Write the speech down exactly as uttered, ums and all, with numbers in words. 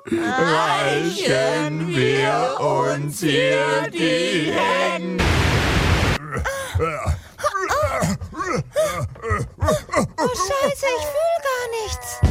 reichen wir uns hier die Hände. Oh, Scheiße, ich fühle gar nichts.